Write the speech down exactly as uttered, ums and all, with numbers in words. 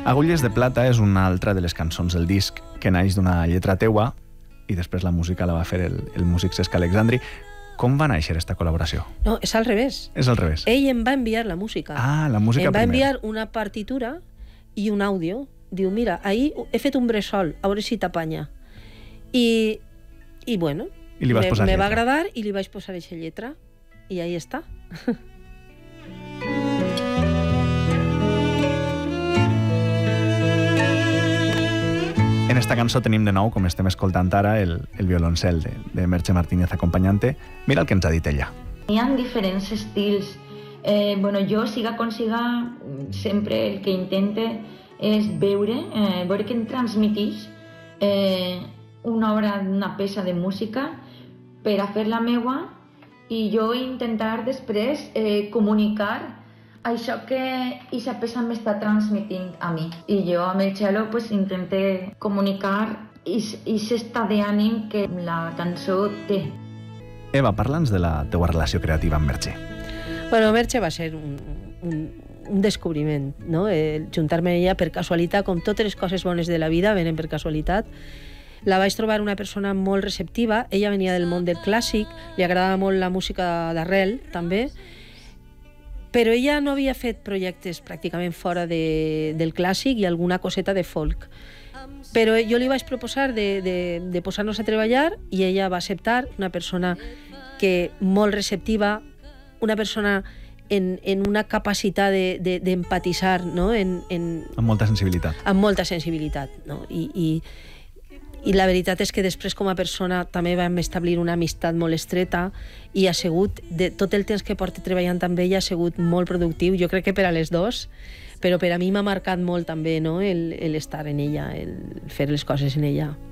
Agulles de plata és una altra de les cançons del disc que naix d'una lletra teua i després la música la va fer el, el músic Cesc Alexandri. Com va néixer aquesta col·laboració? No, és al revés. És al revés. Ell em va enviar la música. Ah, la música em va primer. enviar una partitura i un àudio. Diu, mira, ahir he fet un bressol, a veure si t'apanya. I, i bueno, I li vas me, posar me lletra. va agradar i li vaig posar aquesta lletra. I ahí està. En esta cançó tenim de nou, com estem escoltant ara, el, el violoncel de, de Merche Martínez acompanyante. Mira el que ens ha dit ella. Hi ha diferents estils. Eh, bueno, jo, siga com siga, sempre el que intente és veure, eh, veure què em transmitix eh, una obra, una peça de música per a fer la meua i jo intentar després eh, comunicar això que aquesta peça m'està transmitint a mi. I jo amb el cello pues, intenté comunicar aquest estat d'ànim que la cançó té. Eva, parla'ns de la teua relació creativa amb Merche. Bueno, Merche va ser un, un, un descobriment, no? El juntar-me amb ella per casualitat, com totes les coses bones de la vida venen per casualitat. La vaig trobar una persona molt receptiva. Ella venia del món del clàssic, li agradava molt la música d'arrel, també, però ella no havia fet projectes pràcticament fora de, del clàssic i alguna coseta de folk. Però jo li vaig proposar de, de, de posar-nos a treballar i ella va acceptar, una persona que molt receptiva, una persona en, en una capacitat d'empatitzar, de, de, no? en, en, Amb molta sensibilitat. Amb molta sensibilitat. No? I, i, I la veritat és que després com a persona també vam establir una amistat molt estreta i ha sigut, de tot el temps que porto treballant amb ella, ha sigut molt productiu, jo crec que per a les dos, però per a mi m'ha marcat molt també, no? el, el estar en ella, el fer les coses en ella.